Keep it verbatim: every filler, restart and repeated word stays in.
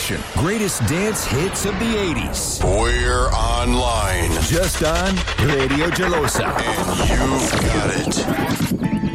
generation. Greatest dance hits of the eighties. We're online. Just on Radio Gelosa. And you've got it.